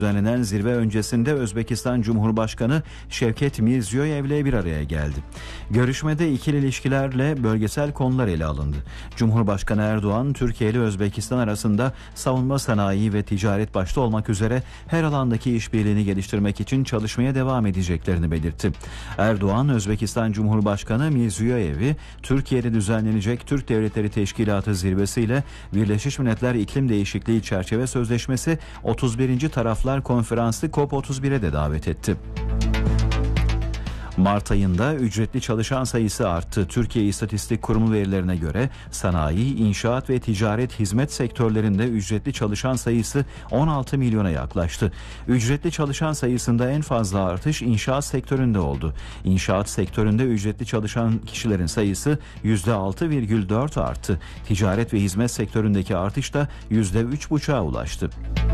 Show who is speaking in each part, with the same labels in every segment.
Speaker 1: Düzenlenen zirve öncesinde Özbekistan Cumhurbaşkanı Şevket Mirziyoyev'le bir araya geldi. Görüşmede ikili ilişkilerle bölgesel konular ele alındı. Cumhurbaşkanı Erdoğan, Türkiye ile Özbekistan arasında savunma sanayi ve ticaret başta olmak üzere her alandaki işbirliğini geliştirmek için çalışmaya devam edeceklerini belirtti. Erdoğan, Özbekistan Cumhurbaşkanı Mirziyoyev'i Türkiye'de düzenlenecek Türk Devletleri Teşkilatı zirvesiyle Birleşmiş Milletler İklim Değişikliği Çerçeve Sözleşmesi 31. Taraflar Konferansı COP31'e de davet etti. Mart ayında ücretli çalışan sayısı arttı. Türkiye İstatistik Kurumu verilerine göre sanayi, inşaat ve ticaret hizmet sektörlerinde ücretli çalışan sayısı 16 milyona yaklaştı. Ücretli çalışan sayısında en fazla artış inşaat sektöründe oldu. İnşaat sektöründe ücretli çalışan kişilerin sayısı %6,4 arttı. Ticaret ve hizmet sektöründeki artış da %3,5'a ulaştı.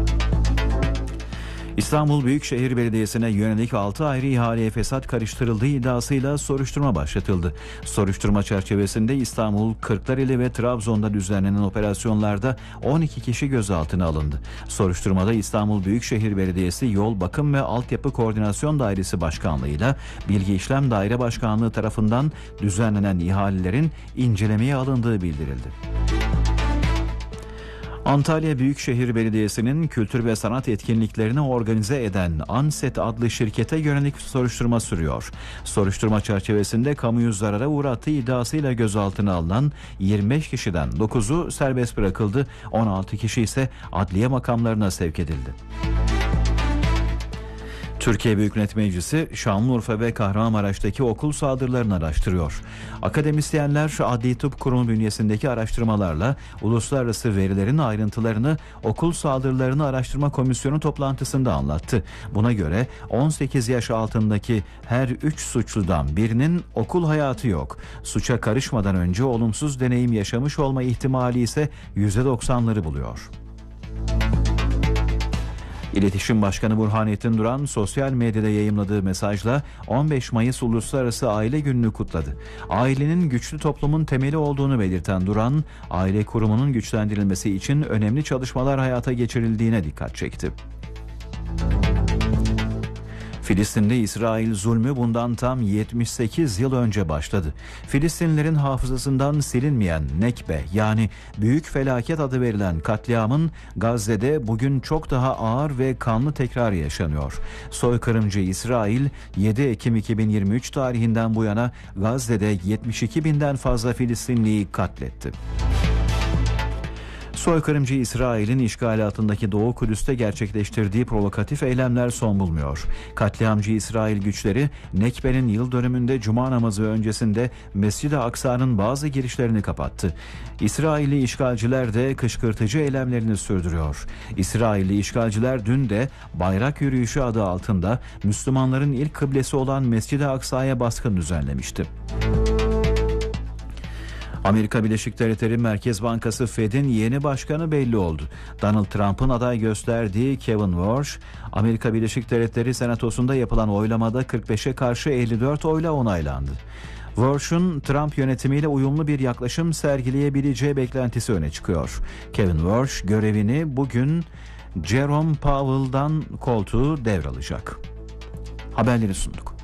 Speaker 1: İstanbul Büyükşehir Belediyesi'ne yönelik 6 ayrı ihaleye fesat karıştırıldığı iddiasıyla soruşturma başlatıldı. Soruşturma çerçevesinde İstanbul, Kırklareli ve Trabzon'da düzenlenen operasyonlarda 12 kişi gözaltına alındı. Soruşturmada İstanbul Büyükşehir Belediyesi Yol Bakım ve Altyapı Koordinasyon Dairesi Başkanlığı'yla Bilgi İşlem Daire Başkanlığı tarafından düzenlenen ihalelerin incelemeye alındığı bildirildi. Antalya Büyükşehir Belediyesi'nin kültür ve sanat etkinliklerini organize eden Anset adlı şirkete yönelik soruşturma sürüyor. Soruşturma çerçevesinde kamuyu zarara uğrattığı iddiasıyla gözaltına alınan 25 kişiden 9'u serbest bırakıldı, 16 kişi ise adliye makamlarına sevk edildi. Türkiye Büyük Millet Meclisi Şanlıurfa ve Kahramanmaraş'taki okul saldırılarını araştırıyor. Akademisyenler Adli Tıp Kurumu bünyesindeki araştırmalarla uluslararası verilerin ayrıntılarını okul saldırılarını araştırma komisyonu toplantısında anlattı. Buna göre 18 yaş altındaki her 3 suçludan birinin okul hayatı yok. Suça karışmadan önce olumsuz deneyim yaşamış olma ihtimali ise %90'ları buluyor. İletişim Başkanı Burhanettin Duran sosyal medyada yayımladığı mesajla 15 Mayıs Uluslararası Aile Günü'nü kutladı. Ailenin güçlü toplumun temeli olduğunu belirten Duran, aile kurumunun güçlendirilmesi için önemli çalışmalar hayata geçirildiğine dikkat çekti. Filistin'de İsrail zulmü bundan tam 78 yıl önce başladı. Filistinlilerin hafızasından silinmeyen Nekbe yani Büyük Felaket adı verilen katliamın Gazze'de bugün çok daha ağır ve kanlı tekrar yaşanıyor. Soykırımcı İsrail 7 Ekim 2023 tarihinden bu yana Gazze'de 72 binden fazla Filistinliyi katletti. Soykırımcı İsrail'in işgali altındaki Doğu Kudüs'te gerçekleştirdiği provokatif eylemler son bulmuyor. Katliamcı İsrail güçleri Nekbe'nin yıl dönümünde Cuma namazı öncesinde Mescid-i Aksa'nın bazı girişlerini kapattı. İsrailli işgalciler de kışkırtıcı eylemlerini sürdürüyor. İsrailli işgalciler dün de bayrak yürüyüşü adı altında Müslümanların ilk kıblesi olan Mescid-i Aksa'ya baskın düzenlemişti. Amerika Birleşik Devletleri Merkez Bankası Fed'in yeni başkanı belli oldu. Donald Trump'ın aday gösterdiği Kevin Warsh, Amerika Birleşik Devletleri Senatosu'nda yapılan oylamada 45'e karşı 54 oyla onaylandı. Warsh'un Trump yönetimiyle uyumlu bir yaklaşım sergileyebileceği beklentisi öne çıkıyor. Kevin Warsh görevini bugün Jerome Powell'dan koltuğu devralacak. Haberleri sunduk.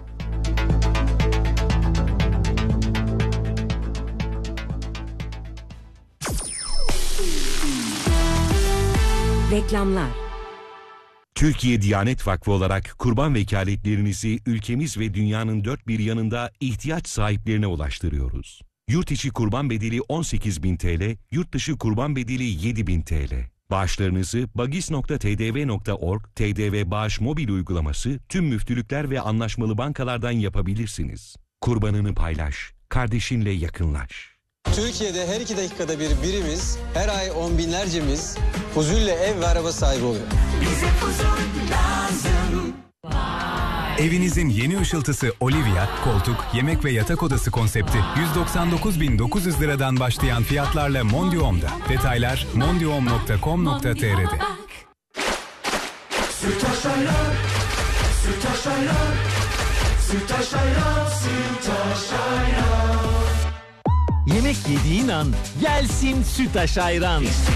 Speaker 2: Reklamlar.
Speaker 3: Türkiye Diyanet Vakfı olarak kurban vekaletlerinizi ülkemiz ve dünyanın dört bir yanında ihtiyaç sahiplerine ulaştırıyoruz. Yurt içi kurban bedeli 18.000 TL, yurt dışı kurban bedeli 7.000 TL. Bağışlarınızı bagis.tdv.org, TDV Bağış mobil uygulaması, tüm müftülükler ve anlaşmalı bankalardan yapabilirsiniz. Kurbanını paylaş, kardeşinle yakınlaş.
Speaker 4: Türkiye'de her 2 dakikada bir birimiz, her ay on binlercemiz huzurla ev ve araba sahibi oluyor.
Speaker 5: Bize huzur lazım.
Speaker 6: Evinizin yeni ışıltısı Olivia, koltuk, yemek ve yatak odası konsepti 199.900 liradan başlayan fiyatlarla Mondium'da. Detaylar mondium.com.tr'de.
Speaker 5: Sütaş ayran, Sütaş ayran, Sütaş ayran, Sütaş ayran.
Speaker 7: Yemek yediğin an gelsin Sütaş ayran.